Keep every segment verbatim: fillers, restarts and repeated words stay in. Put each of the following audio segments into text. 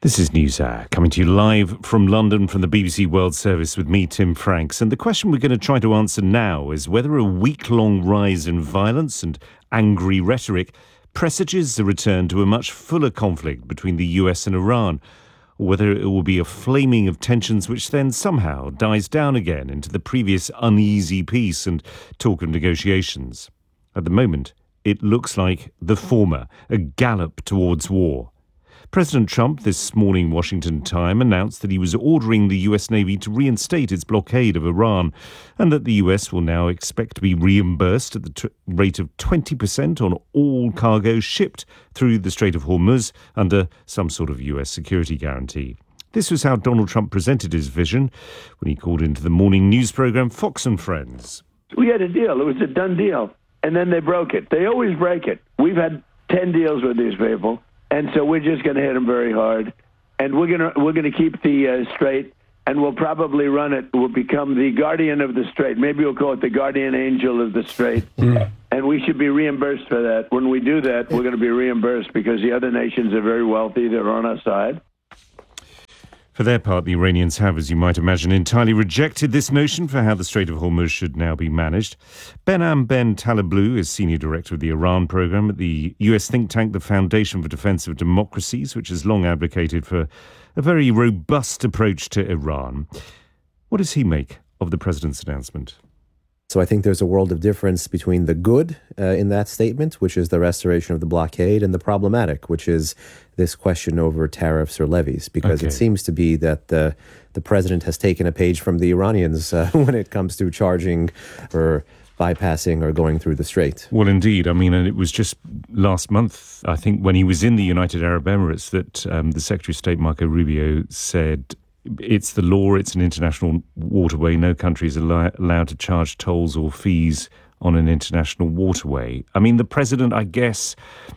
This is NewsHour, coming to you live from London from the B B C World Service with me, Tim Franks. And the question we're going to try to answer now is whether a week-long rise in violence and angry rhetoric presages the return to a much fuller conflict between the U S and Iran, or whether it will be a flaming of tensions which then somehow dies down again into the previous uneasy peace and talk of negotiations. At the moment, it looks like the former, a gallop towards war. President Trump, this morning Washington time, announced that he was ordering the U S Navy to reinstate its blockade of Iran and that the U S will now expect to be reimbursed at the t- rate of twenty percent on all cargo shipped through the Strait of Hormuz under some sort of U S security guarantee. This was how Donald Trump presented his vision when he called into the morning news program Fox and Friends. We had a deal. It was a done deal. And then they broke it. They always break it. We've had ten deals with these people. And so we're just going to hit them very hard, and we're going to we're going to keep the uh, strait, and we'll probably run it. We'll become the guardian of the strait. Maybe we'll call it the guardian angel of the strait, mm. and we should be reimbursed for that. When we do that, we're going to be reimbursed because the other nations are very wealthy. They're on our side. For their part, the Iranians have, as you might imagine, entirely rejected this notion for how the Strait of Hormuz should now be managed. Behnam Ben Taleblu is Senior Director of the Iran Programme at the U S think tank, the Foundation for Defense of Democracies, which has long advocated for a very robust approach to Iran. What does he make of the President's announcement? So I think there's a world of difference between the good uh, in that statement, which is the restoration of the blockade, and the problematic, which is this question over tariffs or levies, because okay. it seems to be that the the president has taken a page from the Iranians uh, when it comes to charging for bypassing or going through the strait. Well, indeed. I mean, and it was just last month, I think, when he was in the United Arab Emirates, that um, the Secretary of State, Marco Rubio, said it's the law, it's an international waterway. No country is allow- allowed to charge tolls or fees on an international waterway. I mean, the president, I guess,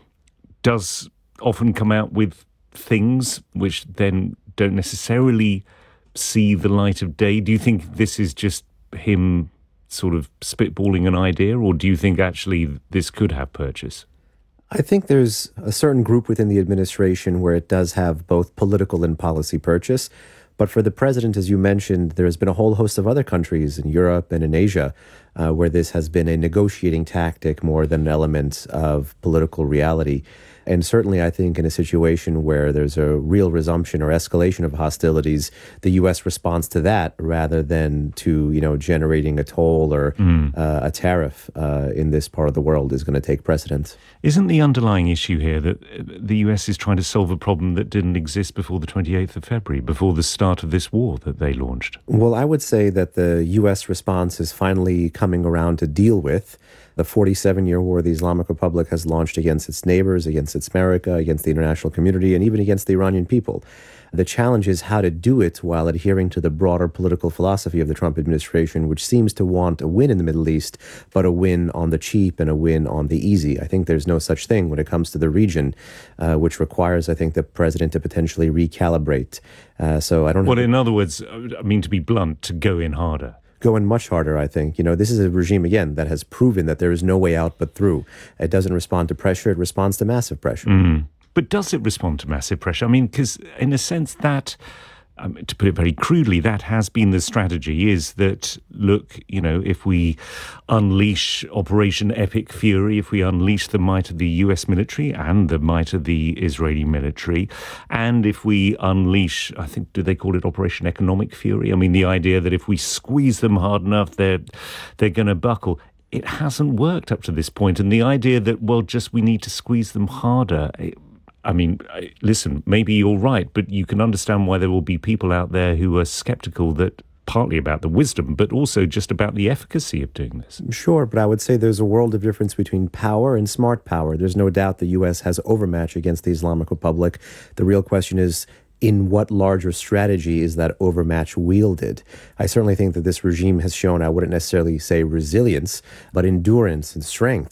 does often come out with things which then don't necessarily see the light of day. Do you think this is just him sort of spitballing an idea, or do you think actually this could have purchase? I think there's a certain group within the administration where it does have both political and policy purchase. But for the president, as you mentioned, there has been a whole host of other countries in Europe and in Asia uh, where this has been a negotiating tactic more than an element of political reality. And certainly, I think in a situation where there's a real resumption or escalation of hostilities, the U S responds to that rather than to, you know, generating a toll or mm. uh, a tariff uh, in this part of the world is going to take precedence. Isn't the underlying issue here that the U S is trying to solve a problem that didn't exist before the twenty-eighth of February, before the start of this war that they launched? Well, I would say that the U S response is finally coming around to deal with the forty-seven-year war the Islamic Republic has launched against its neighbors, against its America, against the international community, and even against the Iranian people. The challenge is how to do it while adhering to the broader political philosophy of the Trump administration, which seems to want a win in the Middle East, but a win on the cheap and a win on the easy. I think there's no such thing when it comes to the region, uh, which requires, I think, the president to potentially recalibrate. Uh, so I don't know. Well, in other words, I mean, to be blunt, to go in harder. Going much harder, I think. You know, this is a regime, again, that has proven that there is no way out but through. It doesn't respond to pressure, it responds to massive pressure. Mm. But does it respond to massive pressure? I mean, because in a sense that, um, to put it very crudely, that has been the strategy, is that, look, you know, if we unleash Operation Epic Fury, if we unleash the might of the U S military and the might of the Israeli military, and if we unleash, I think, do they call it Operation Economic Fury? I mean, the idea that if we squeeze them hard enough, they're, they're going to buckle. It hasn't worked up to this point. And the idea that, well, just we need to squeeze them harder, it, I mean, listen, maybe you're right, but you can understand why there will be people out there who are skeptical that partly about the wisdom, but also just about the efficacy of doing this. Sure, but I would say there's a world of difference between power and smart power. There's no doubt the U S has overmatch against the Islamic Republic. The real question is, in what larger strategy is that overmatch wielded? I certainly think that this regime has shown, I wouldn't necessarily say resilience, but endurance and strength.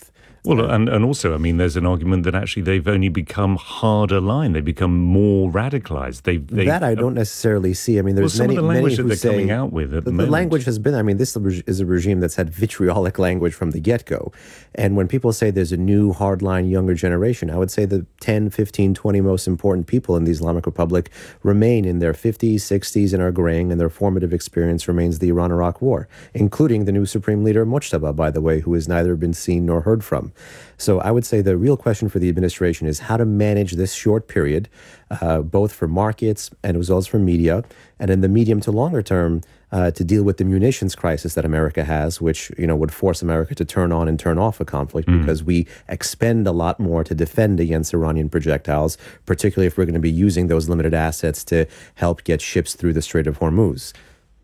Well, and, and also, I mean, there's an argument that actually they've only become harder line. They've become more radicalized. They've, they've, that I don't necessarily see. I mean, there's well, many, some of the language many that who they're say coming out with at the, the moment. language has been, I mean, this is a regime that's had vitriolic language from the get-go. And when people say there's a new hardline younger generation, I would say the ten, fifteen, twenty most important people in the Islamic Republic remain in their fifties, sixties, and are graying, and their formative experience remains the Iran-Iraq war, including the new Supreme Leader Mojtaba, by the way, who has neither been seen nor heard from. So I would say the real question for the administration is how to manage this short period, uh, both for markets and as well as for media, and in the medium to longer term, uh, to deal with the munitions crisis that America has, which, you know, would force America to turn on and turn off a conflict mm. because we expend a lot more to defend against Iranian projectiles, particularly if we're going to be using those limited assets to help get ships through the Strait of Hormuz.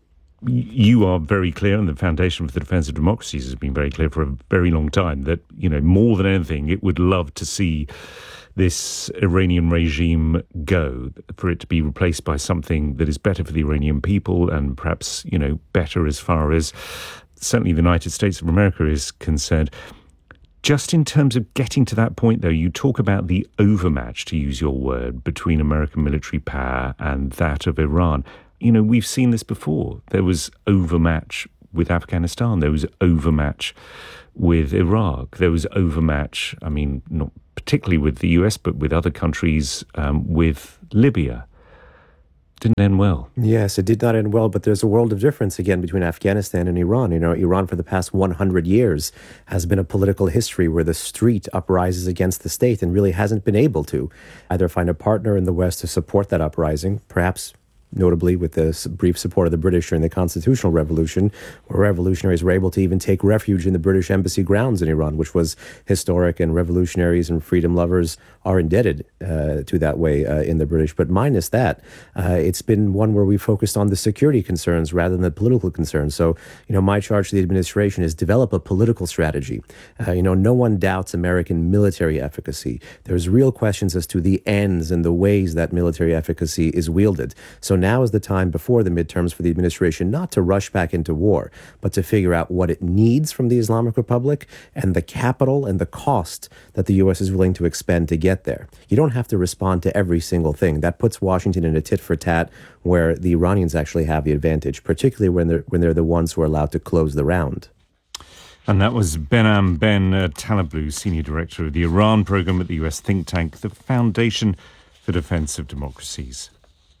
You are very clear, and the Foundation for the Defense of Democracies has been very clear for a very long time that, you know, more than anything, it would love to see this Iranian regime go, for it to be replaced by something that is better for the Iranian people and perhaps, you know, better as far as certainly the United States of America is concerned. Just in terms of getting to that point, though, you talk about the overmatch, to use your word, between American military power and that of Iran. You know, we've seen this before. There was overmatch with Afghanistan. There was overmatch with Iraq. There was overmatch, I mean, not particularly with the U S, but with other countries, um, with Libya. Didn't end well. Yes, it did not end well, but there's a world of difference, again, between Afghanistan and Iran. You know, Iran for the past one hundred years has been a political history where the street uprises against the state and really hasn't been able to either find a partner in the West to support that uprising, perhaps notably with the brief support of the British during the Constitutional Revolution, where revolutionaries were able to even take refuge in the British embassy grounds in Iran, which was historic, and revolutionaries and freedom lovers are indebted uh, to that way uh, in the British. But minus that, uh, it's been one where we focused on the security concerns rather than the political concerns. So, you know, my charge to the administration is develop a political strategy. Uh, you know, no one doubts American military efficacy. There's real questions as to the ends and the ways that military efficacy is wielded. So now is the time before the midterms for the administration not to rush back into war, but to figure out what it needs from the Islamic Republic and the capital and the cost that the U S is willing to expend to get there. You don't have to respond to every single thing. That puts Washington in a tit for tat where the Iranians actually have the advantage, particularly when they're, when they're the ones who are allowed to close the round. And that was Behnam Ben uh, Taleblu, Senior Director of the Iran Program at the U S think tank, the Foundation for Defense of Democracies.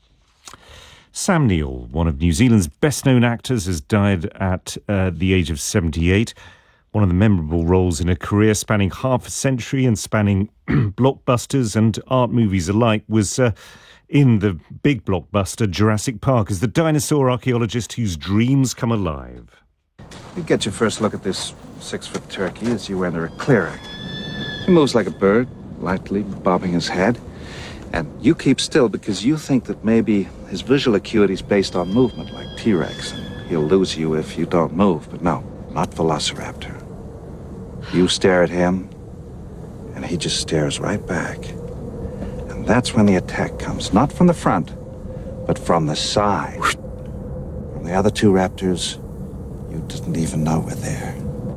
Sam Neill, one of New Zealand's best-known actors, has died at uh, the age of seventy-eight. One of the memorable roles in a career spanning half a century and spanning blockbusters and art movies alike was uh, in the big blockbuster Jurassic Park as the dinosaur archaeologist whose dreams come alive. You get your first look at this six-foot turkey as you enter a clearing. He moves like a bird, lightly bobbing his head. And you keep still because you think that maybe his visual acuity is based on movement, like T-Rex, and he'll lose you if you don't move. But no, not Velociraptor. You stare at him, and he just stares right back. And that's when the attack comes, not from the front, but from the side. From the other two raptors, you didn't even know were there.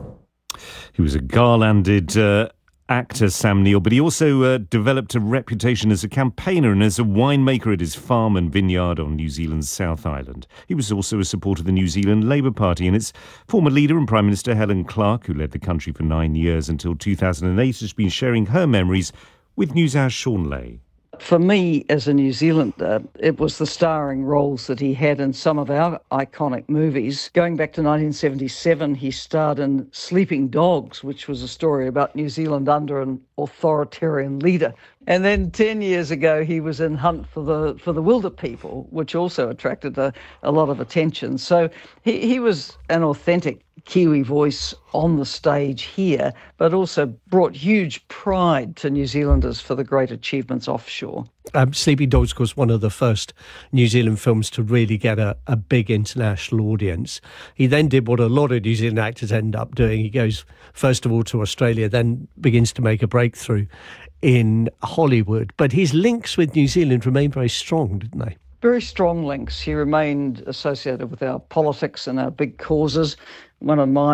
He was a garlanded uh, actor, Sam Neill, but he also uh, developed a reputation as a campaigner and as a winemaker at his farm and vineyard on New Zealand's South Island. He was also a supporter of the New Zealand Labour Party, and its former leader and Prime Minister Helen Clark, who led the country for nine years until two thousand eight, has been sharing her memories with NewsHour's Sean Lay. For me, as a New Zealander, it was the starring roles that he had in some of our iconic movies. Going back to nineteen seventy-seven, he starred in Sleeping Dogs, which was a story about New Zealand under an authoritarian leader. And then ten years ago, he was in Hunt for the for the Wilder People, which also attracted a, a lot of attention. So he, he was an authentic Kiwi voice on the stage here, but also brought huge pride to New Zealanders for the great achievements offshore. Um, Sleeping Dogs was one of the first New Zealand films to really get a, a big international audience. He then did what a lot of New Zealand actors end up doing. He goes, first of all, to Australia, then begins to make a breakthrough in Hollywood. But his links with New Zealand remained very strong, didn't they? Very strong links. He remained associated with our politics and our big causes. One of my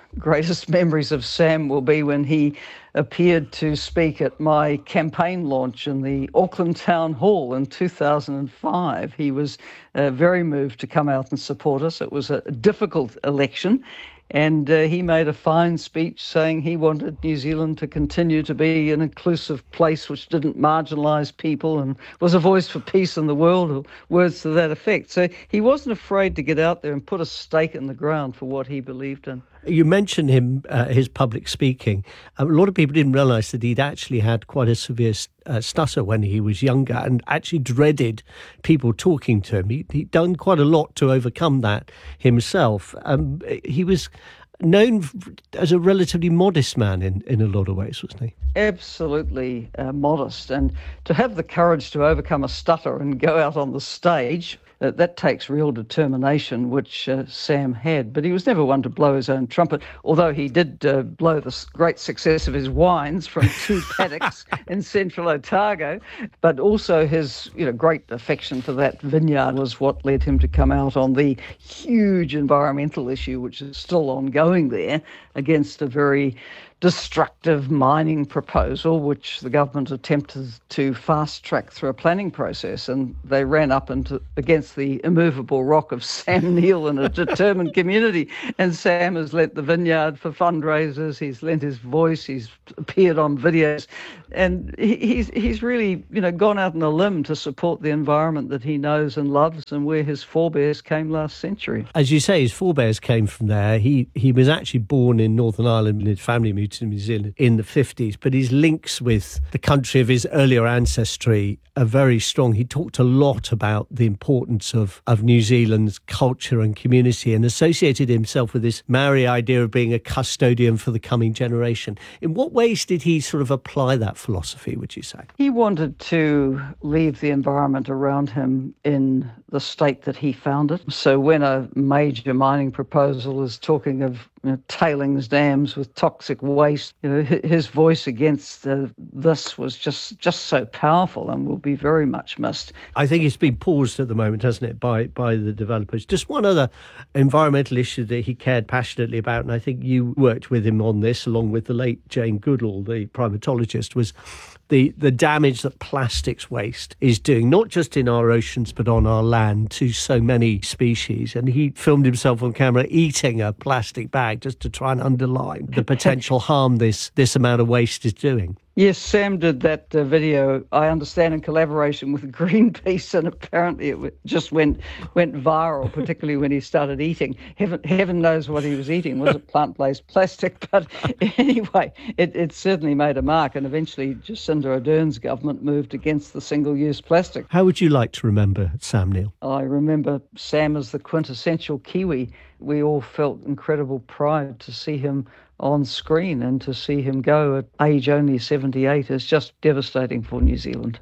greatest memories of Sam will be when he appeared to speak at my campaign launch in the Auckland Town Hall in two thousand five. He was uh, very moved to come out and support us. It was a difficult election. And uh, he made a fine speech saying he wanted New Zealand to continue to be an inclusive place which didn't marginalise people and was a voice for peace in the world, or words to that effect. So he wasn't afraid to get out there and put a stake in the ground for what he believed in. You mentioned him, uh, his public speaking. A lot of people didn't realise that he'd actually had quite a severe uh, stutter when he was younger and actually dreaded people talking to him. He, he'd done quite a lot to overcome that himself. Um, he was known as a relatively modest man in, in a lot of ways, wasn't he? Absolutely uh, modest. And to have the courage to overcome a stutter and go out on the stage, Uh, that takes real determination, which uh, Sam had. But he was never one to blow his own trumpet, although he did uh, blow the great success of his wines from two paddocks in central Otago. But also his you know, great affection for that vineyard was what led him to come out on the huge environmental issue, which is still ongoing there, against a very destructive mining proposal, which the government attempted to fast-track through a planning process, and they ran up into against the immovable rock of Sam Neill and a determined community. And Sam has lent the vineyard for fundraisers, he's lent his voice, he's appeared on videos, and he's he's really you know gone out on a limb to support the environment that he knows and loves and where his forebears came last century. As you say, his forebears came from there. He he was actually born in Northern Ireland, and his family moved to New Zealand in the fifties, but his links with the country of his earlier ancestry are very strong. He talked a lot about the importance of, of New Zealand's culture and community and associated himself with this Maori idea of being a custodian for the coming generation. In what ways did he sort of apply that philosophy, would you say? He wanted to leave the environment around him in the state that he found it. So when a major mining proposal is talking of you know, tailings dams with toxic waste, you know, his voice against uh, this was just, just so powerful and will be very much missed. I think it's been paused at the moment, hasn't it, by, by the developers. Just one other environmental issue that he cared passionately about, and I think you worked with him on this, along with the late Jane Goodall, the primatologist, was the, the damage that plastics waste is doing, not just in our oceans, but on our land to so many species. And he filmed himself on camera eating a plastic bag just to try and underline the potential harm this, this amount of waste is doing. Yes, Sam did that uh, video, I understand, in collaboration with Greenpeace, and apparently it w- just went went viral, particularly when he started eating. Heaven, heaven knows what he was eating. Was it plant-based plastic? But anyway, it, it certainly made a mark, and eventually Jacinda Ardern's government moved against the single-use plastic. How would you like to remember Sam Neill? I remember Sam as the quintessential Kiwi. We all felt incredible pride to see him on screen, and to see him go at age only seventy-eight is just devastating for New Zealand.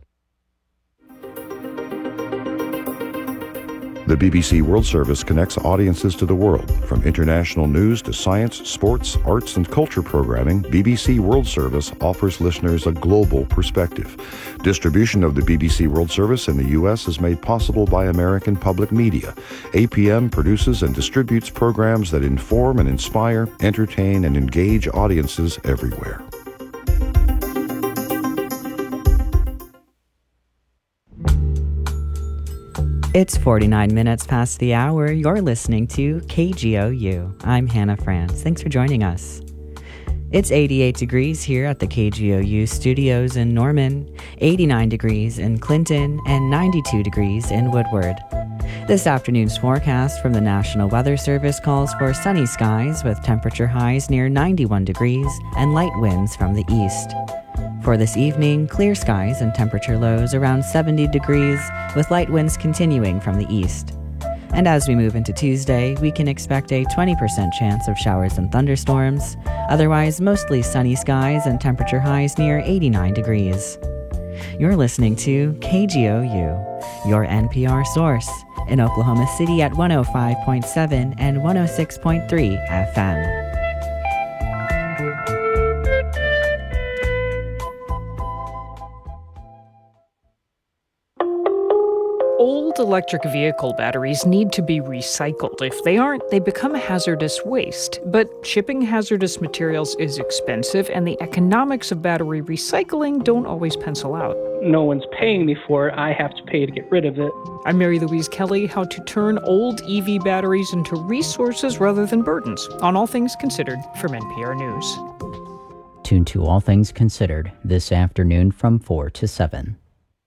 The B B C World Service connects audiences to the world. From international news to science, sports, arts, and culture programming, B B C World Service offers listeners a global perspective. Distribution of the B B C World Service in the U S is made possible by American Public Media. A P M produces and distributes programs that inform and inspire, entertain, and engage audiences everywhere. It's forty-nine minutes past the hour. You're listening to K G O U. I'm Hannah France. Thanks for joining us. It's eighty-eight degrees here at the K G O U studios in Norman, eighty-nine degrees in Clinton, and ninety-two degrees in Woodward. This afternoon's forecast from the National Weather Service calls for sunny skies with temperature highs near ninety-one degrees and light winds from the east. For this evening, clear skies and temperature lows around seventy degrees, with light winds continuing from the east. And as we move into Tuesday, we can expect a twenty percent chance of showers and thunderstorms, otherwise mostly sunny skies and temperature highs near eighty-nine degrees. You're listening to K G O U, your N P R source, in Oklahoma City at one oh five point seven and one oh six point three F M. Old electric vehicle batteries need to be recycled. If they aren't, they become a hazardous waste. But shipping hazardous materials is expensive, and the economics of battery recycling don't always pencil out. No one's paying me for it. I have to pay to get rid of it. I'm Mary Louise Kelly. How to turn old E V batteries into resources rather than burdens on All Things Considered from N P R News. Tune to All Things Considered this afternoon from four to seven.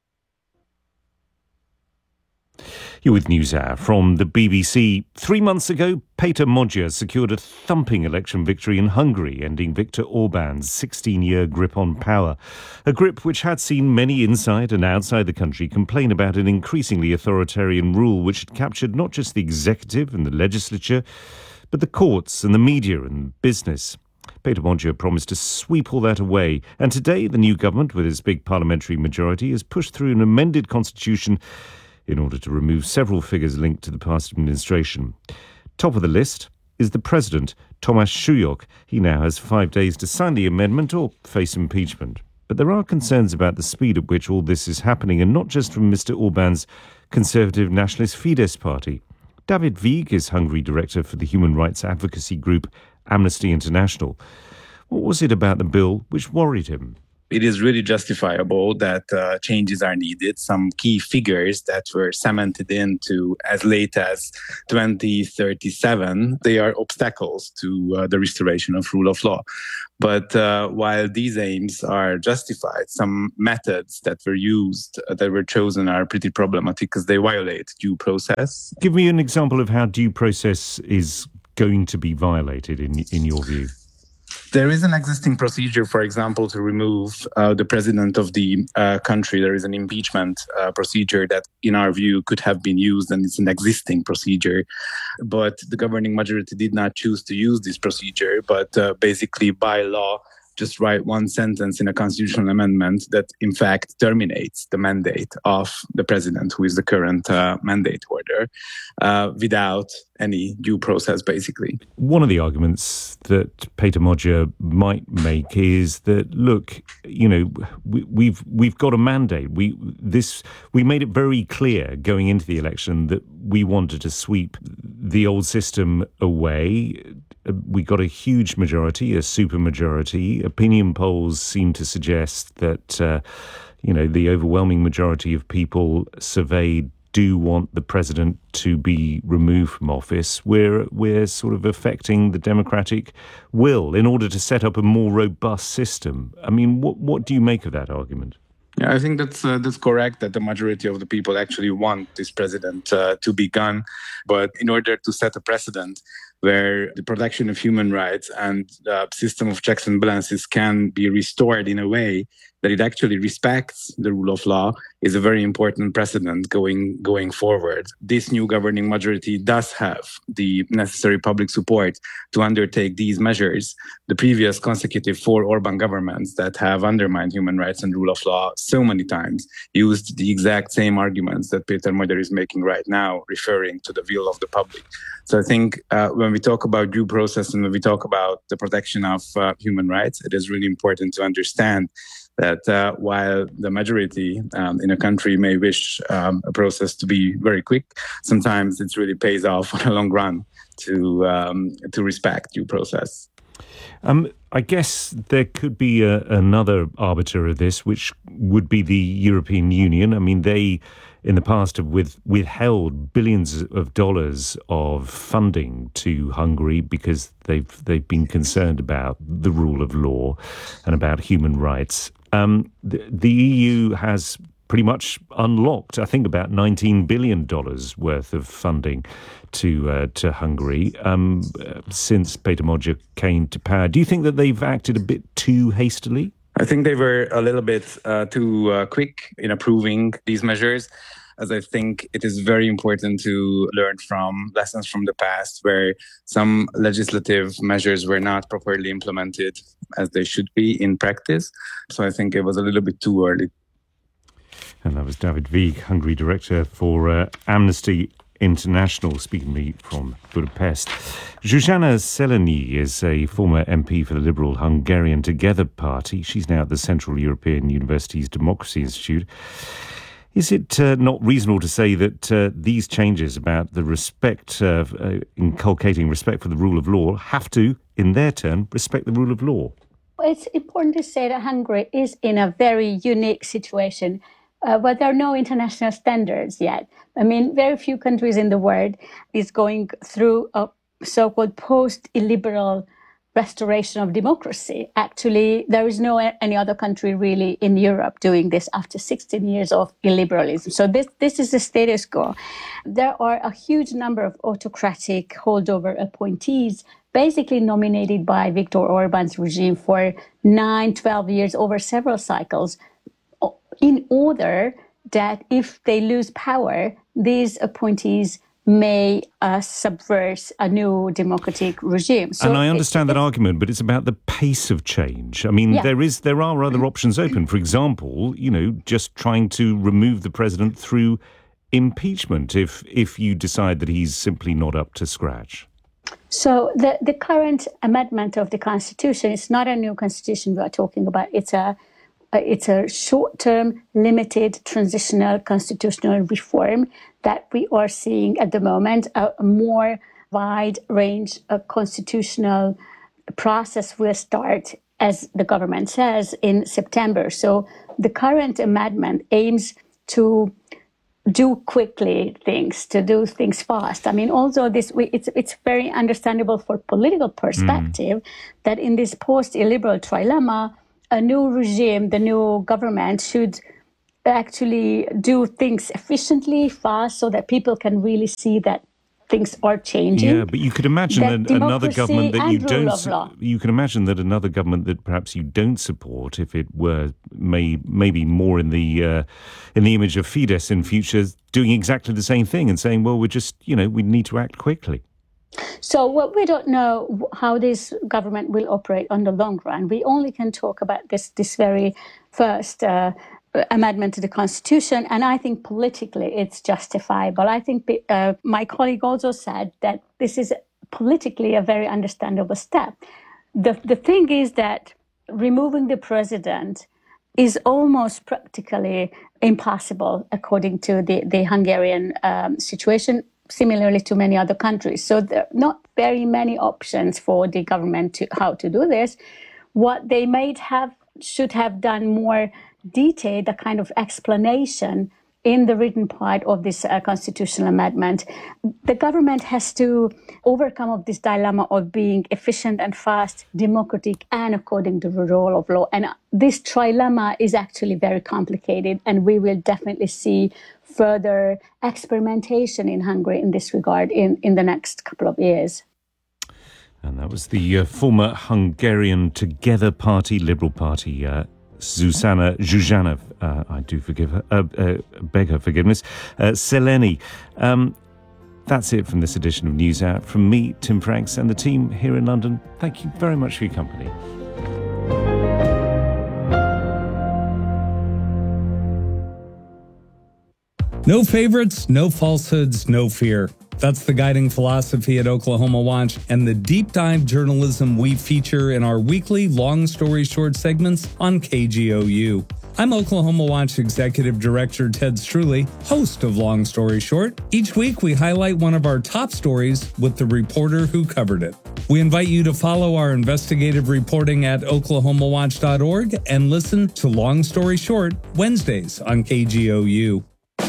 You're with NewsHour from the B B C. Three months ago, Peter Magyar secured a thumping election victory in Hungary, ending Viktor Orban's sixteen-year grip on power. A grip which had seen many inside and outside the country complain about an increasingly authoritarian rule which had captured not just the executive and the legislature, but the courts and the media and business. Peter Magyar promised to sweep all that away, and today the new government, with its big parliamentary majority, has pushed through an amended constitution in order to remove several figures linked to the past administration. Top of the list is the president, Tomáš Šujuk. He now has five days to sign the amendment or face impeachment. But there are concerns about the speed at which all this is happening, and not just from Mister Orban's conservative nationalist Fidesz party. David Víg is Hungary director for the human rights advocacy group Amnesty International. What was it about the bill which worried him? It is really justifiable that uh, changes are needed. Some key figures that were cemented into as late as twenty thirty-seven, they are obstacles to uh, the restoration of rule of law. But uh, while these aims are justified, some methods that were used, uh, that were chosen are pretty problematic because they violate due process. Give me an example of how due process is going to be violated in in your view. There is an existing procedure, for example, to remove uh, the president of the uh, country. There is an impeachment uh, procedure that, in our view, could have been used, and it's an existing procedure. But the governing majority did not choose to use this procedure, but uh, basically, by law, just write one sentence in a constitutional amendment that, in fact, terminates the mandate of the president, who is the current uh, mandate holder, uh, without any due process, basically. One of the arguments that Peter Magyar might make is that, look, you know, we, we've we've got a mandate. We this we made it very clear going into the election that we wanted to sweep the old system away. We got a huge majority, a supermajority. Opinion polls seem to suggest that, uh, you know, the overwhelming majority of people surveyed do want the president to be removed from office. We're we're sort of affecting the democratic will in order to set up a more robust system. I mean, what what do you make of that argument? Yeah, I think that's uh, that's correct, that the majority of the people actually want this president uh, to be gone. But in order to set a precedent where the protection of human rights and the system of checks and balances can be restored in a way that it actually respects the rule of law, is a very important precedent going going forward. This new governing majority does have the necessary public support to undertake these measures. The previous consecutive four Orban governments that have undermined human rights and rule of law so many times used the exact same arguments that Peter Magyar is making right now, referring to the will of the public. So I think uh, when we talk about due process and when we talk about the protection of uh, human rights, it is really important to understand that uh, while the majority um, in a country may wish um, a process to be very quick, sometimes it really pays off on a long run to um, to respect due process. Um, I guess there could be a, another arbiter of this, which would be the European Union. I mean, they, in the past, have with, withheld billions of dollars of funding to Hungary because they've they've been concerned about the rule of law and about human rights. Um, the, the E U has pretty much unlocked, I think, about nineteen billion dollars worth of funding to uh, to Hungary um, since Peter Magyar came to power. Do you think that they've acted a bit too hastily? I think they were a little bit uh, too uh, quick in approving these measures, as I think it is very important to learn from lessons from the past where some legislative measures were not properly implemented as they should be in practice. So I think it was a little bit too early. And that was David Víg, Hungary director for uh, Amnesty International, speaking to me from Budapest. Zsuzsanna Szelényi is a former M P for the Liberal Hungarian Together party. She's now at the Central European University's Democracy Institute. Is it uh, not reasonable to say that uh, these changes about the respect, uh, uh, inculcating respect for the rule of law, have to, in their turn, respect the rule of law? It's important to say that Hungary is in a very unique situation, uh, but there are no international standards yet. I mean, very few countries in the world is going through a so-called post-illiberal restoration of democracy. Actually, there is no any other country really in Europe doing this after sixteen years of illiberalism. So this, this is the status quo. There are a huge number of autocratic holdover appointees basically nominated by Viktor Orban's regime for nine, twelve years over several cycles, in order that if they lose power, these appointees may uh, subvert a new democratic regime. So and I understand it, that argument, but it's about the pace of change. I mean, yeah. there is there are other options open. For example, you know, just trying to remove the president through impeachment if if you decide that he's simply not up to scratch. So the, the current amendment of the Constitution is not a new Constitution we are talking about. It's a it's a short-term, limited, transitional constitutional reform that we are seeing at the moment. A, a more wide-range uh, constitutional process will start, as the government says, in September. So the current amendment aims to do quickly things, to do things fast. I mean, also this, it's it's very understandable for political perspective mm. that in this post-illiberal trilemma, a new regime, the new government should actually do things efficiently, fast, so that people can really see that things are changing. Yeah, but you could imagine that, that another government that you don't. Su- you can imagine that another government that perhaps you don't support, if it were may maybe more in the uh, in the image of Fidesz in future, doing exactly the same thing and saying, well, we're just, you know, we need to act quickly. So what we don't know how this government will operate on the long run. We only can talk about this this very first uh, amendment to the Constitution, and I think politically it's justifiable. I think uh, my colleague also said that this is politically a very understandable step. The the thing is that removing the president is almost practically impossible according to the, the Hungarian um, situation, similarly to many other countries. So there are not very many options for the government to how to do this. What they might have, should have done more detailed, a kind of explanation in the written part of this uh, constitutional amendment. The government has to overcome of this dilemma of being efficient and fast, democratic, and according to the rule of law. And this trilemma is actually very complicated, and we will definitely see further experimentation in Hungary in this regard in, in the next couple of years. And that was the uh, former Hungarian Together Party, Liberal Party, uh, Zuzana Zuzana, uh, I do forgive her, uh, uh, beg her forgiveness, uh, Szeleni. Um, that's it from this edition of News Out. From me, Tim Franks, and the team here in London, thank you very much for your company. No favorites, no falsehoods, no fear. That's the guiding philosophy at Oklahoma Watch and the deep dive journalism we feature in our weekly long story short segments on K G O U. I'm Oklahoma Watch Executive Director Ted Struley, host of Long Story Short. Each week we highlight one of our top stories with the reporter who covered it. We invite you to follow our investigative reporting at oklahoma watch dot org and listen to Long Story Short Wednesdays on K G O U.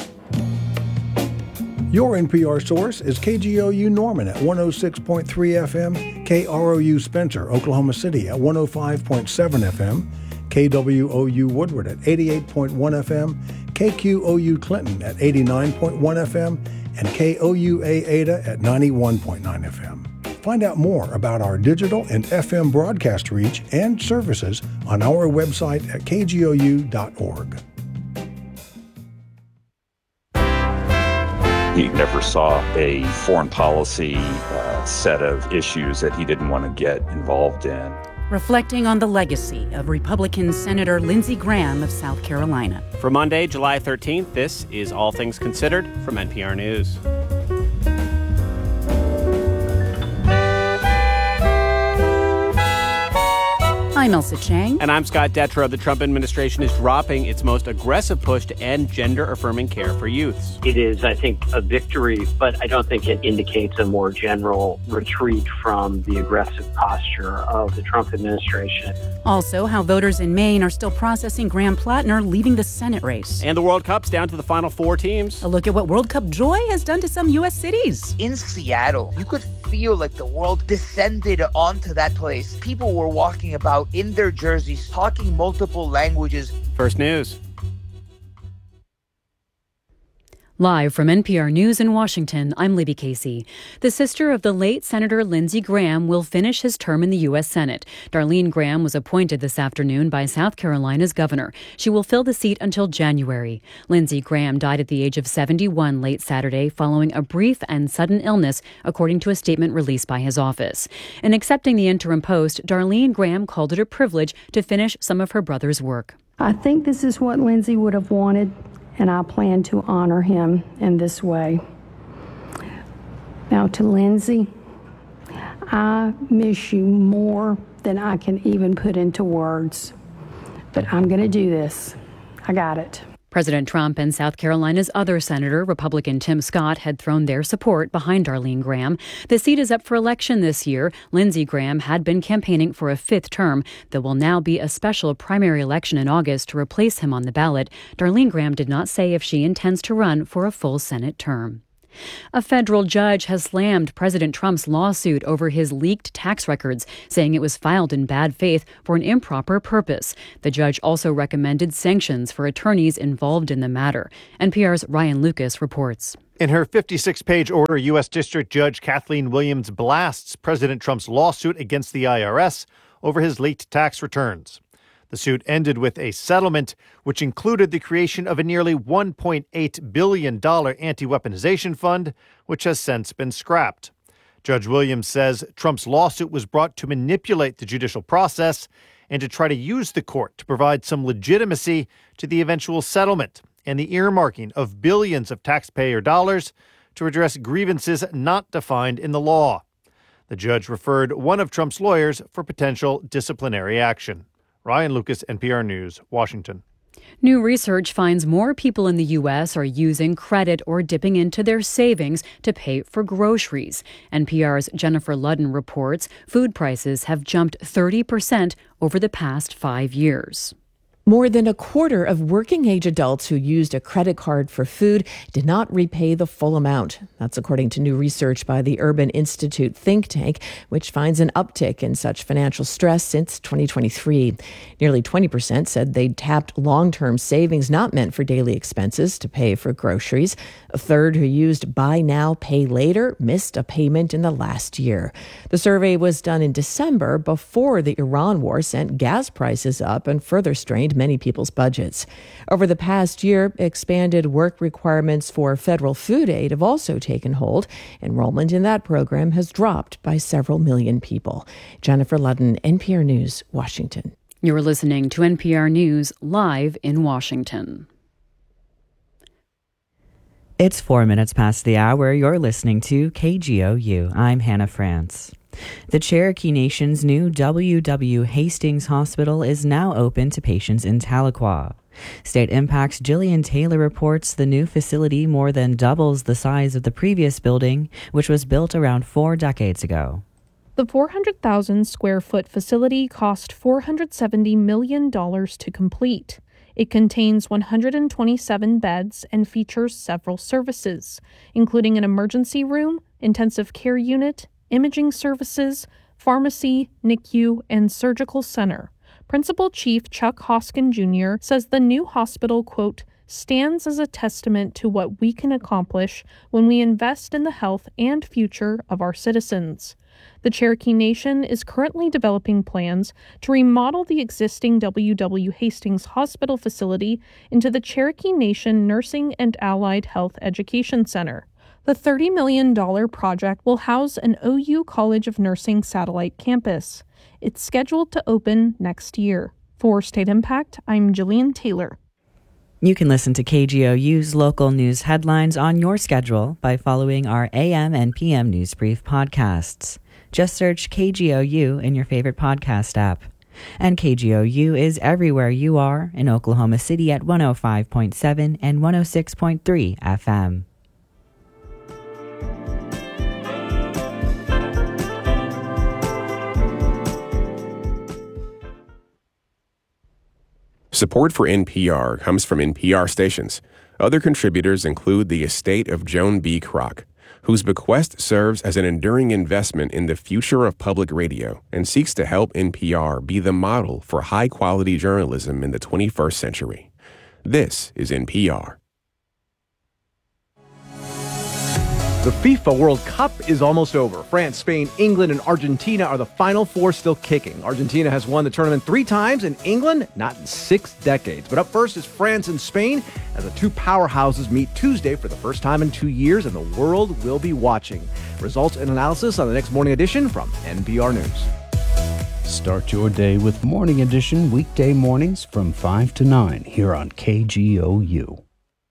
Your N P R source is K G O U Norman at one oh six point three F M, K R O U Spencer, Oklahoma City at one oh five point seven F M, K W O U Woodward at eighty-eight point one F M, K Q O U Clinton at eighty-nine point one F M, and K O U A Ada at ninety-one point nine F M. Find out more about our digital and F M broadcast reach and services on our website at K G O U dot org. He never saw a foreign policy uh, set of issues that he didn't want to get involved in. Reflecting on the legacy of Republican Senator Lindsey Graham of South Carolina. For Monday, July thirteenth, this is All Things Considered from N P R News. I'm Elsa Chang. And I'm Scott Detrow. The Trump administration is dropping its most aggressive push to end gender-affirming care for youths. It is, I think, a victory, but I don't think it indicates a more general retreat from the aggressive posture of the Trump administration. Also, how voters in Maine are still processing Graham Plattner leaving the Senate race. And the World Cup's down to the final four teams. A look at what World Cup joy has done to some U S cities. In Seattle, you could feel like the world descended onto that place. People were walking about in their jerseys, talking multiple languages. First News. Live from N P R News in Washington, I'm Libby Casey. The sister of the late Senator Lindsey Graham will finish his term in the U S. Senate. Darlene Graham was appointed this afternoon by South Carolina's governor. She will fill the seat until January. Lindsey Graham died at the age of seventy-one late Saturday following a brief and sudden illness, according to a statement released by his office. In accepting the interim post, Darlene Graham called it a privilege to finish some of her brother's work. I think this is what Lindsey would have wanted, and I plan to honor him in this way. Now to Lindsey, I miss you more than I can even put into words, but I'm going to do this. I got it. President Trump and South Carolina's other senator, Republican Tim Scott, had thrown their support behind Darlene Graham. The seat is up for election this year. Lindsey Graham had been campaigning for a fifth term. There will now be a special primary election in August to replace him on the ballot. Darlene Graham did not say if she intends to run for a full Senate term. A federal judge has slammed President Trump's lawsuit over his leaked tax records, saying it was filed in bad faith for an improper purpose. The judge also recommended sanctions for attorneys involved in the matter. N P R's Ryan Lucas reports. In her fifty-six page order, U S. District Judge Kathleen Williams blasts President Trump's lawsuit against the I R S over his leaked tax returns. The suit ended with a settlement, which included the creation of a nearly one point eight billion dollars anti-weaponization fund, which has since been scrapped. Judge Williams says Trump's lawsuit was brought to manipulate the judicial process and to try to use the court to provide some legitimacy to the eventual settlement and the earmarking of billions of taxpayer dollars to address grievances not defined in the law. The judge referred one of Trump's lawyers for potential disciplinary action. Ryan Lucas, N P R News, Washington. New research finds more people in the U S are using credit or dipping into their savings to pay for groceries. N P R's Jennifer Ludden reports food prices have jumped thirty percent over the past five years. More than a quarter of working-age adults who used a credit card for food did not repay the full amount. That's according to new research by the Urban Institute think tank, which finds an uptick in such financial stress since twenty twenty-three. Nearly twenty percent said they'd tapped long-term savings not meant for daily expenses to pay for groceries. A third who used buy now, pay later missed a payment in the last year. The survey was done in December before the Iran war sent gas prices up and further strained many people's budgets. Over the past year, expanded work requirements for federal food aid have also taken hold. Enrollment in that program has dropped by several million people. Jennifer Ludden, N P R News, Washington. You're listening to N P R News live in Washington. It's four minutes past the hour. You're listening to K G O U. I'm Hannah France. The Cherokee Nation's new W W Hastings Hospital is now open to patients in Tahlequah. State Impact's Jillian Taylor reports the new facility more than doubles the size of the previous building, which was built around four decades ago. The four hundred thousand square foot facility cost four hundred seventy million dollars to complete. It contains one hundred twenty-seven beds and features several services, including an emergency room, intensive care unit, imaging services, pharmacy, N I C U, and surgical center. Principal Chief Chuck Hoskin Junior says the new hospital, quote, stands as a testament to what we can accomplish when we invest in the health and future of our citizens. The Cherokee Nation is currently developing plans to remodel the existing W W Hastings Hospital facility into the Cherokee Nation Nursing and Allied Health Education Center. The thirty million dollars project will house an O U College of Nursing satellite campus. It's scheduled to open next year. For State Impact, I'm Jillian Taylor. You can listen to K G O U's local news headlines on your schedule by following our A M and P M News Brief podcasts. Just search K G O U in your favorite podcast app. And K G O U is everywhere you are in Oklahoma City at one oh five point seven and one oh six point three F M. Support for N P R comes from N P R stations. Other contributors include the estate of Joan B. Kroc, whose bequest serves as an enduring investment in the future of public radio and seeks to help N P R be the model for high-quality journalism in the twenty-first century. This is N P R. The FIFA World Cup is almost over. France, Spain, England, and Argentina are the final four still kicking. Argentina has won the tournament three times, and England not in six decades. But up first is France and Spain, as the two powerhouses meet Tuesday for the first time in two years, and the world will be watching. Results and analysis on the next Morning Edition from N P R News. Start your day with Morning Edition weekday mornings from five to nine here on K G O U.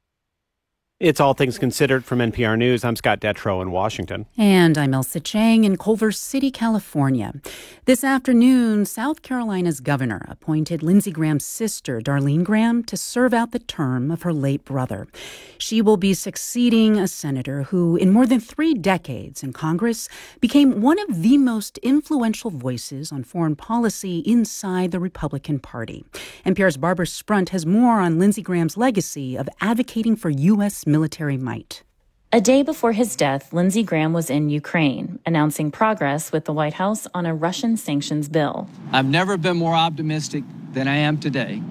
It's All Things Considered from N P R News. I'm Scott Detrow in Washington. And I'm Elsa Chang in Culver City, California. This afternoon, South Carolina's governor appointed Lindsey Graham's sister, Darlene Graham, to serve out the term of her late brother. She will be succeeding a senator who, in more than three decades in Congress, became one of the most influential voices on foreign policy inside the Republican Party. N P R's Barbara Sprunt has more on Lindsey Graham's legacy of advocating for U S military might. A day before his death, Lindsey Graham was in Ukraine, announcing progress with the White House on a Russian sanctions bill. I've never been more optimistic than I am today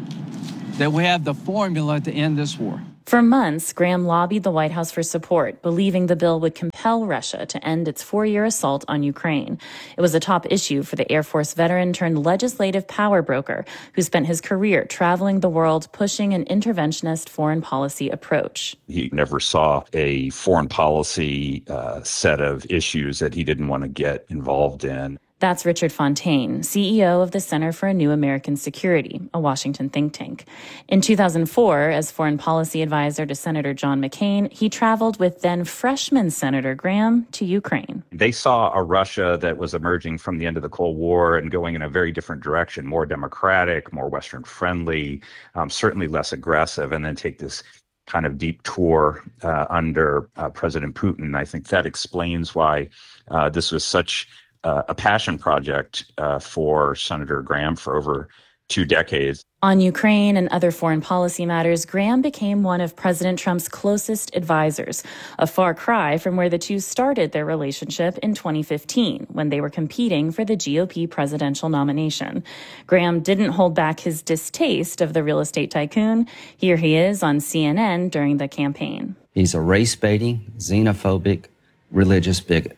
that we have the formula to end this war. For months, Graham lobbied the White House for support, believing the bill would compel Russia to end its four-year assault on Ukraine. It was a top issue for the Air Force veteran turned legislative power broker who spent his career traveling the world pushing an interventionist foreign policy approach. He never saw a foreign policy uh, set of issues that he didn't want to get involved in. That's Richard Fontaine, C E O of the Center for a New American Security, a Washington think tank. In two thousand four, as foreign policy advisor to Senator John McCain, he traveled with then freshman Senator Graham to Ukraine. They saw a Russia that was emerging from the end of the Cold War and going in a very different direction, more democratic, more Western friendly, um, certainly less aggressive, and then take this kind of deep tour uh, under uh, President Putin. I think that explains why uh, this was such Uh, a passion project uh, for Senator Graham for over two decades. On Ukraine and other foreign policy matters, Graham became one of President Trump's closest advisors, a far cry from where the two started their relationship in twenty fifteen, when they were competing for the G O P presidential nomination. Graham didn't hold back his distaste of the real estate tycoon. Here he is on C N N during the campaign. He's a race-baiting, xenophobic, religious bigot.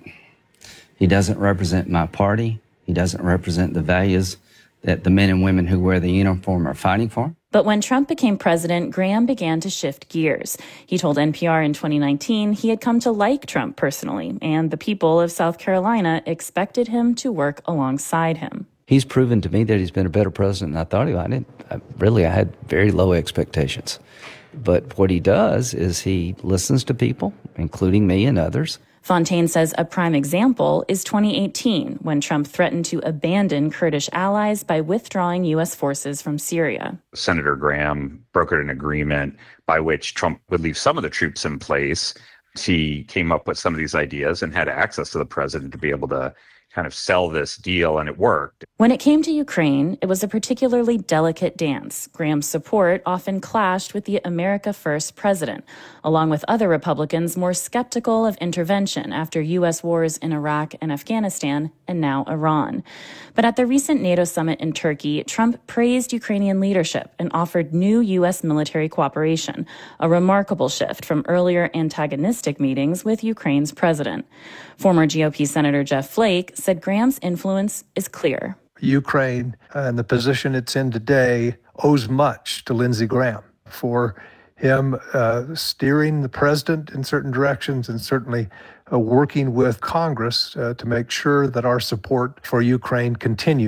He doesn't represent my party. He doesn't represent the values that the men and women who wear the uniform are fighting for. But when Trump became president, Graham began to shift gears. He told N P R in twenty nineteen he had come to like Trump personally, and the people of South Carolina expected him to work alongside him. He's proven to me that he's been a better president than I thought he would. I didn't, I, really, I had very low expectations. But what he does is he listens to people, including me and others. Fontaine says a prime example is twenty eighteen, when Trump threatened to abandon Kurdish allies by withdrawing U S forces from Syria. Senator Graham brokered an agreement by which Trump would leave some of the troops in place. He came up with some of these ideas and had access to the president to be able to kind of sell this deal, and it worked. When it came to Ukraine, it was a particularly delicate dance. Graham's support often clashed with the America First president, along with other Republicans more skeptical of intervention after U S wars in Iraq and Afghanistan, and now Iran. But at the recent NATO summit in Turkey, Trump praised Ukrainian leadership and offered new U S military cooperation, a remarkable shift from earlier antagonistic meetings with Ukraine's president. Former G O P Senator Jeff Flake said Graham's influence is clear. Ukraine and the position it's in today owes much to Lindsey Graham for him uh, steering the president in certain directions and certainly uh, working with Congress uh, to make sure that our support for Ukraine continued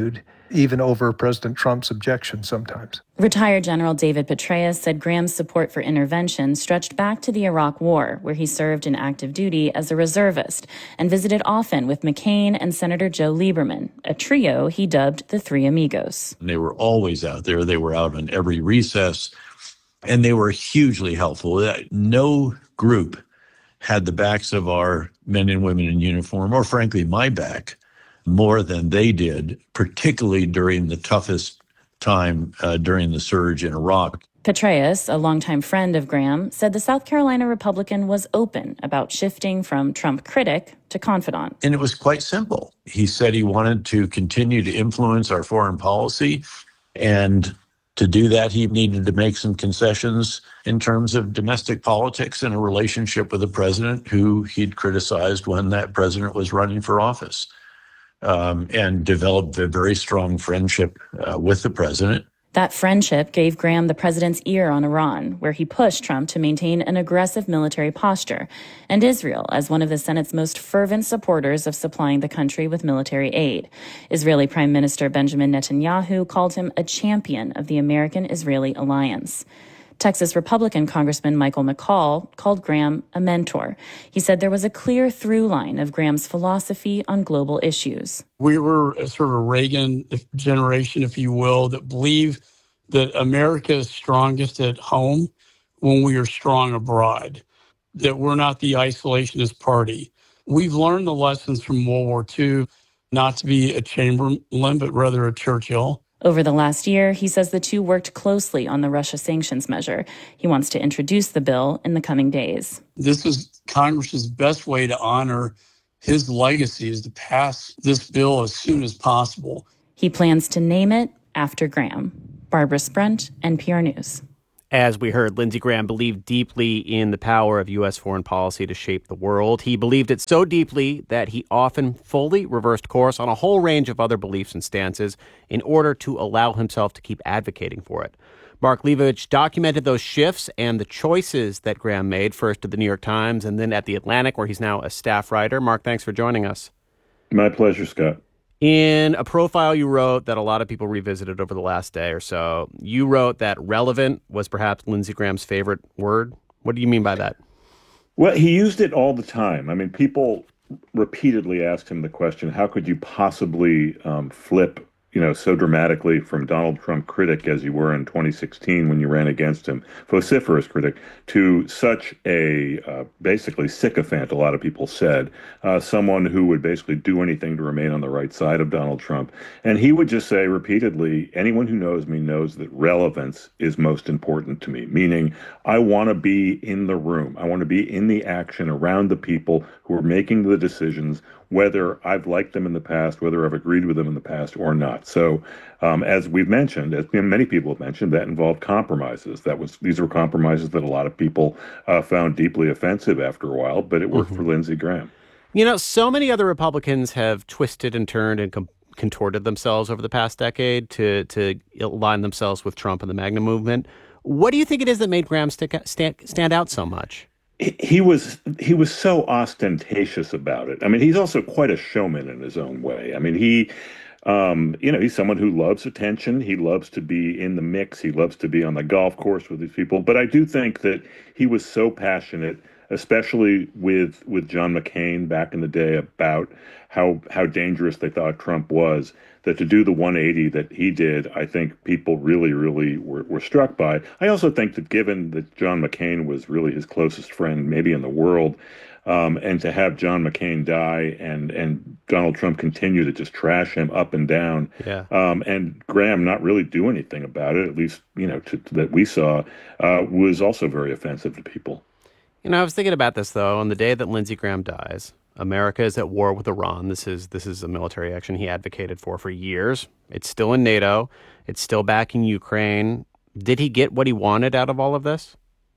even over President Trump's objections sometimes. Retired General David Petraeus said Graham's support for intervention stretched back to the Iraq War, where he served in active duty as a reservist and visited often with McCain and Senator Joe Lieberman, a trio he dubbed the Three Amigos. They were always out there. They were out on every recess, and they were hugely helpful. No group had the backs of our men and women in uniform, or frankly, my back, more than they did, particularly during the toughest time uh, during the surge in Iraq. Petraeus, a longtime friend of Graham, said the South Carolina Republican was open about shifting from Trump critic to confidant. And it was quite simple. He said he wanted to continue to influence our foreign policy, and to do that, he needed to make some concessions in terms of domestic politics and a relationship with a president who he'd criticized when that president was running for office. Um, and developed a very strong friendship uh, with the president. That friendship gave Graham the president's ear on Iran, where he pushed Trump to maintain an aggressive military posture, and Israel as one of the Senate's most fervent supporters of supplying the country with military aid. Israeli Prime Minister Benjamin Netanyahu called him a champion of the American-Israeli alliance. Texas Republican Congressman Michael McCaul called Graham a mentor. He said there was a clear through line of Graham's philosophy on global issues. We were a sort of a Reagan generation, if you will, that believed that America is strongest at home when we are strong abroad, that we're not the isolationist party. We've learned the lessons from World War Two, not to be a Chamberlain, but rather a Churchill. Over the last year, he says the two worked closely on the Russia sanctions measure. He wants to introduce the bill in the coming days. This is Congress's best way to honor his legacy, is to pass this bill as soon as possible. He plans to name it after Graham. Barbara Sprent, N P R News. As we heard, Lindsey Graham believed deeply in the power of U S foreign policy to shape the world. He believed it so deeply that he often fully reversed course on a whole range of other beliefs and stances in order to allow himself to keep advocating for it. Mark Leibovich documented those shifts and the choices that Graham made, first at the New York Times and then at The Atlantic, where he's now a staff writer. Mark, thanks for joining us. My pleasure, Scott. In a profile you wrote that a lot of people revisited over the last day or so, you wrote that relevant was perhaps Lindsey Graham's favorite word. What do you mean by that? Well, he used it all the time. I mean, people repeatedly asked him the question, how could you possibly um, flip, you know, so dramatically from Donald Trump critic as you were in twenty sixteen when you ran against him, vociferous critic, to such a uh, basically sycophant, a lot of people said, uh, someone who would basically do anything to remain on the right side of Donald Trump. And he would just say repeatedly, anyone who knows me knows that relevance is most important to me, meaning I want to be in the room. I want to be in the action around the people who are making the decisions, whether I've liked them in the past, whether I've agreed with them in the past or not. So um, as we've mentioned, as many people have mentioned, that involved compromises. That was These were compromises that a lot of people uh, found deeply offensive after a while, but it worked mm-hmm. for Lindsey Graham. You know, so many other Republicans have twisted and turned and com- contorted themselves over the past decade to, to align themselves with Trump and the MAGA movement. What do you think it is that made Graham stick, stand, stand out so much? He was he was so ostentatious about it. I mean, he's also quite a showman in his own way. I mean, he, um, you know, he's someone who loves attention. He loves to be in the mix. He loves to be on the golf course with these people. But I do think that he was so passionate, especially with with John McCain back in the day, about how how dangerous they thought Trump was, that to do the one eighty that he did, I think people really, really were, were struck by. I also think that given that John McCain was really his closest friend, maybe in the world, um, and to have John McCain die and and Donald Trump continue to just trash him up and down, yeah. um, and Graham not really do anything about it, at least, you know, to, to, that we saw, uh, was also very offensive to people. You know, I was thinking about this, though, on the day that Lindsey Graham dies. America is at war with Iran. This is this is a military action he advocated for for years. It's still in NATO. It's still backing Ukraine. Did he get what he wanted out of all of this?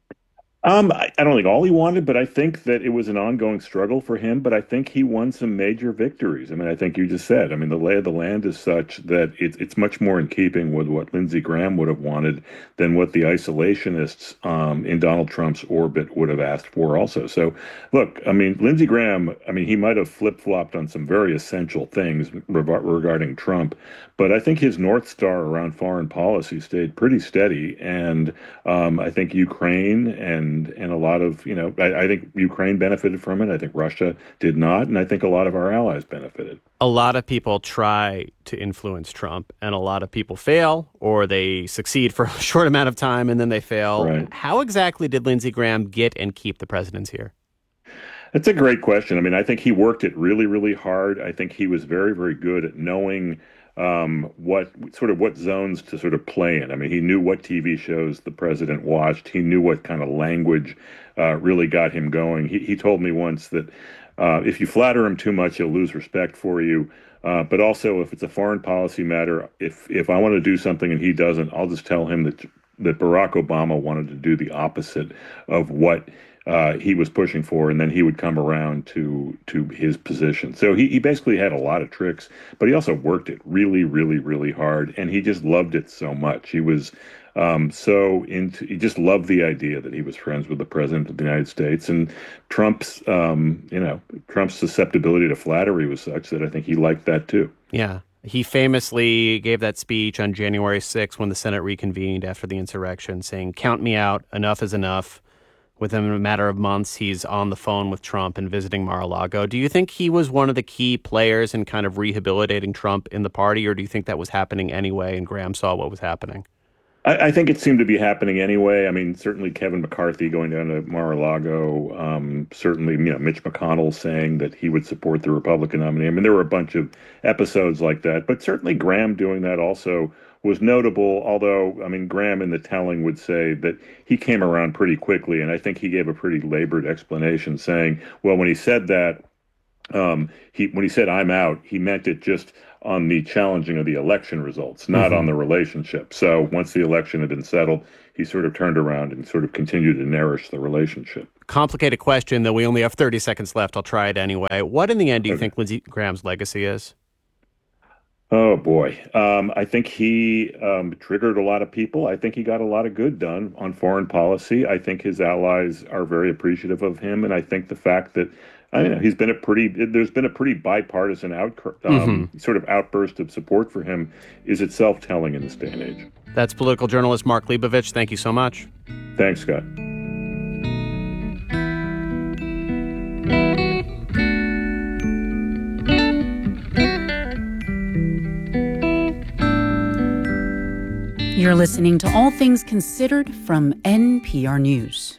Um, I, I don't think all he wanted, but I think that it was an ongoing struggle for him. But I think he won some major victories. I mean, I think you just said, I mean, the lay of the land is such that it, it's much more in keeping with what Lindsey Graham would have wanted than what the isolationists um, in Donald Trump's orbit would have asked for also. So, look, I mean, Lindsey Graham, I mean, he might have flip-flopped on some very essential things re- regarding Trump, But I think his North Star around foreign policy stayed pretty steady. And um, I think Ukraine and and a lot of, you know, I, I think Ukraine benefited from it. I think Russia did not. And I think a lot of our allies benefited. A lot of people try to influence Trump, and a lot of people fail, or they succeed for a short amount of time and then they fail. Right. How exactly did Lindsey Graham get and keep the presidency here? That's a great question. I mean, I think he worked it really, really hard. I think he was very, very good at knowing um, what sort of what zones to sort of play in. I mean, he knew what T V shows the president watched. He knew what kind of language uh, really got him going. He, he told me once that uh, if you flatter him too much, he'll lose respect for you. Uh, but also, if it's a foreign policy matter, if if I want to do something and he doesn't, I'll just tell him that that Barack Obama wanted to do the opposite of what uh, he was pushing for, and then he would come around to to his position. So he, he basically had a lot of tricks, but he also worked it really, really, really hard, and he just loved it so much. He was um, so into, he just loved the idea that he was friends with the president of the United States, and Trump's, um, you know, Trump's susceptibility to flattery was such that I think he liked that too. Yeah. He famously gave that speech on January sixth when the Senate reconvened after the insurrection, saying, "Count me out, enough is enough." Within a matter of months, he's on the phone with Trump and visiting Mar-a-Lago. Do you think he was one of the key players in kind of rehabilitating Trump in the party, or do you think that was happening anyway and Graham saw what was happening? I, I think it seemed to be happening anyway. I mean, certainly Kevin McCarthy going down to Mar-a-Lago, um, certainly, you know, Mitch McConnell saying that he would support the Republican nominee. I mean, there were a bunch of episodes like that, but certainly Graham doing that also was notable, although, I mean, Graham in the telling would say that he came around pretty quickly, and I think he gave a pretty labored explanation saying, well, when he said that, um, he when he said I'm out, he meant it just on the challenging of the election results, not mm-hmm. on the relationship. So once the election had been settled, he sort of turned around and sort of continued to nourish the relationship. Complicated question, though we only have thirty seconds left. I'll try it anyway. What in the end do you okay. think Lindsey Graham's legacy is? Oh, boy. Um, I think he um, triggered a lot of people. I think he got a lot of good done on foreign policy. I think his allies are very appreciative of him. And I think the fact that, I don't know, he's been a pretty, there's been a pretty bipartisan out, um, mm-hmm. sort of outburst of support for him is itself telling in this day and age. That's political journalist Mark Leibovich. Thank you so much. Thanks, Scott. You're listening to All Things Considered from N P R News.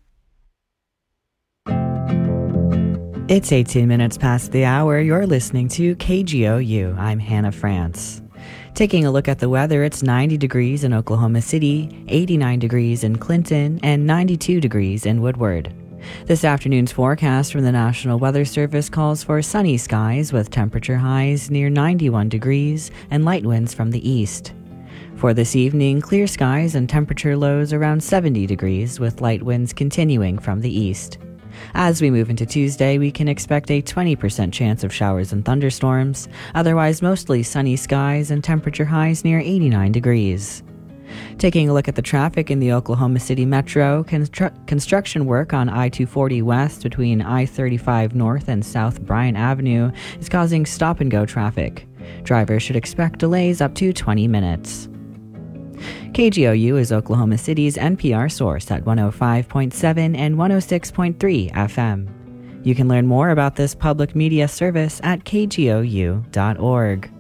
It's eighteen minutes past the hour. You're listening to K G O U. I'm Hannah France. Taking a look at the weather, it's ninety degrees in Oklahoma City, eighty-nine degrees in Clinton, and ninety-two degrees in Woodward. This afternoon's forecast from the National Weather Service calls for sunny skies with temperature highs near ninety-one degrees and light winds from the east. For this evening, clear skies and temperature lows around seventy degrees with light winds continuing from the east. As we move into Tuesday, we can expect a twenty percent chance of showers and thunderstorms, otherwise mostly sunny skies and temperature highs near eighty-nine degrees. Taking a look at the traffic in the Oklahoma City Metro, constru- construction work on I two forty West between I thirty-five North and South Bryant Avenue is causing stop-and-go traffic. Drivers should expect delays up to twenty minutes. K G O U is Oklahoma City's N P R source at one oh five point seven and one oh six point three F M. You can learn more about this public media service at K G O U dot org.